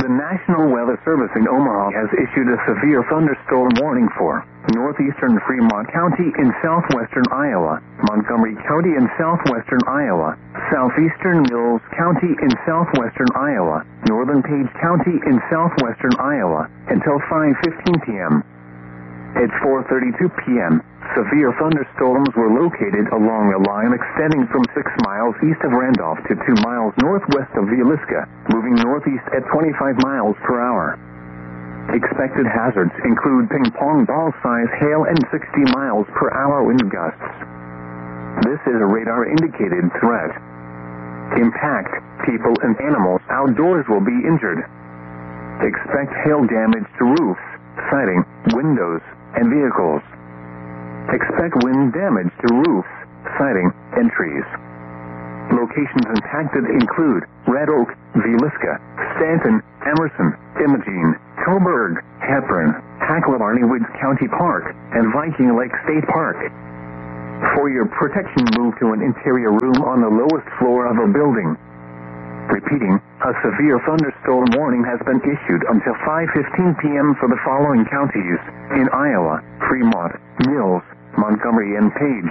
The National Weather Service in Omaha has issued a severe thunderstorm warning for northeastern Fremont County in southwestern Iowa, Montgomery County in southwestern Iowa, southeastern Mills County in southwestern Iowa, northern Page County in southwestern Iowa, until 5:15 p.m. At 4:32 p.m., severe thunderstorms were located along a line extending from 6 miles east of Randolph to 2 miles northwest of Villisca, moving northeast at 25 miles per hour. Expected hazards include ping-pong ball-size hail and 60 miles per hour wind gusts. This is a radar-indicated threat. Impact, people and animals outdoors will be injured. Expect hail damage to roofs, siding, windows, and vehicles. Expect wind damage to roofs, siding, and trees. Locations impacted include Red Oak, Villisca, Stanton, Emerson, Imogene, Coburg, Hepburn, Hacklebarney Woods County Park, and Viking Lake State Park. For your protection, move to an interior room on the lowest floor of a building. Repeating, a severe thunderstorm warning has been issued until 5:15 p.m. for the following counties in Iowa: Fremont, Mills, Montgomery, and Page.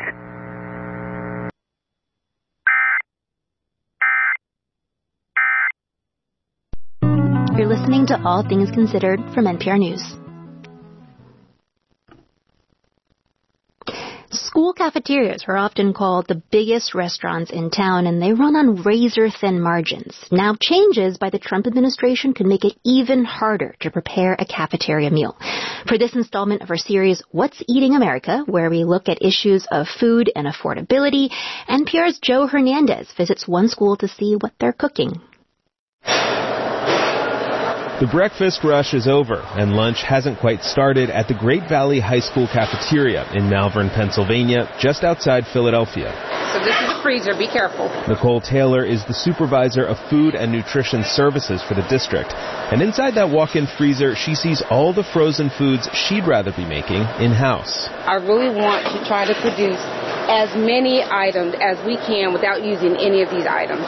You're listening to All Things Considered from NPR News. School cafeterias are often called the biggest restaurants in town, and they run on razor-thin margins. Now, changes by the Trump administration could make it even harder to prepare a cafeteria meal. For this installment of our series, What's Eating America?, where we look at issues of food and affordability, NPR's Joe Hernandez visits one school to see what they're cooking. The breakfast rush is over, and lunch hasn't quite started at the Great Valley High School cafeteria in Malvern, Pennsylvania, just outside Philadelphia. So this is a freezer, be careful. Nicole Taylor is the supervisor of food and nutrition services for the district. And inside that walk-in freezer, she sees all the frozen foods she'd rather be making in-house. I really want to try to produce as many items as we can without using any of these items.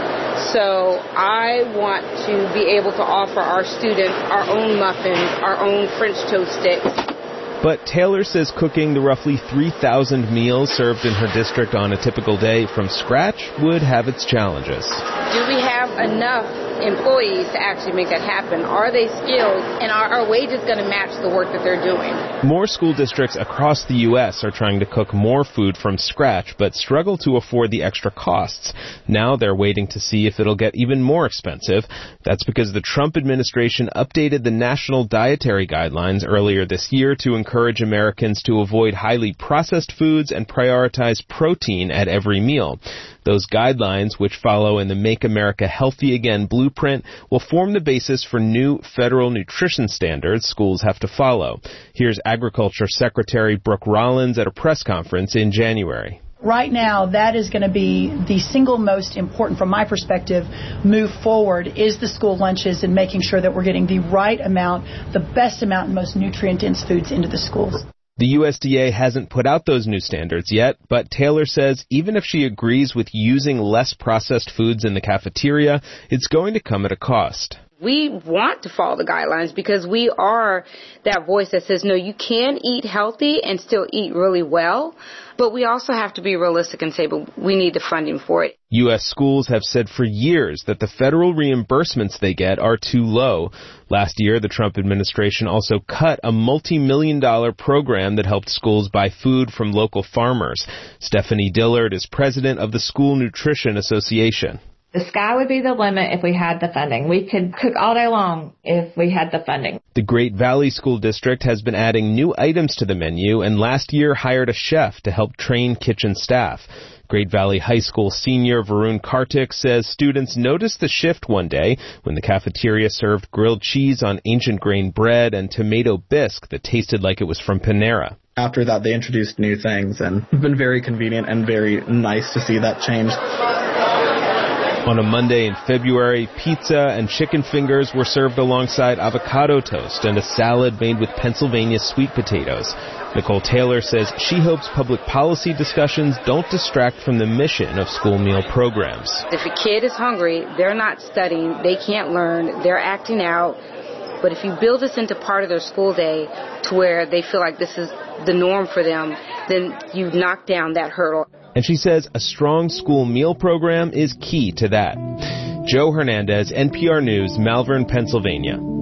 So I want to be able to offer our students our own muffins, our own French toast sticks. But Taylor says cooking the roughly 3,000 meals served in her district on a typical day from scratch would have its challenges. Do we have enough employees to actually make that happen? Are they skilled? And are our wages going to match the work that they're doing? More school districts across the U.S. are trying to cook more food from scratch, but struggle to afford the extra costs. Now they're waiting to see if it'll get even more expensive. That's because the Trump administration updated the national dietary guidelines earlier this year to encourage Americans to avoid highly processed foods and prioritize protein at every meal. Those guidelines, which follow in the Make America Healthy Again blueprint, will form the basis for new federal nutrition standards schools have to follow. Here's Agriculture Secretary Brooke Rollins at a press conference in January. Right now, that is going to be the single most important, from my perspective, move forward, is the school lunches and making sure that we're getting the right amount, the best amount, and most nutrient-dense foods into the schools. The USDA hasn't put out those new standards yet, but Taylor says even if she agrees with using less processed foods in the cafeteria, it's going to come at a cost. We want to follow the guidelines because we are that voice that says, no, you can eat healthy and still eat really well. But we also have to be realistic and say, but we need the funding for it. U.S. schools have said for years that the federal reimbursements they get are too low. Last year, the Trump administration also cut a multi-million-dollar program that helped schools buy food from local farmers. Stephanie Dillard is president of the School Nutrition Association. The sky would be the limit if we had the funding. We could cook all day long if we had the funding. The Great Valley School District has been adding new items to the menu and last year hired a chef to help train kitchen staff. Great Valley High School senior Varun Kartik says students noticed the shift one day when the cafeteria served grilled cheese on ancient grain bread and tomato bisque that tasted like it was from Panera. After that, they introduced new things, and it's been very convenient and very nice to see that change. On a Monday in February, pizza and chicken fingers were served alongside avocado toast and a salad made with Pennsylvania sweet potatoes. Nicole Taylor says she hopes public policy discussions don't distract from the mission of school meal programs. If a kid is hungry, they're not studying, they can't learn, they're acting out. But if you build this into part of their school day to where they feel like this is the norm for them, then you knock down that hurdle. And she says a strong school meal program is key to that. Joe Hernandez, NPR News, Malvern, Pennsylvania.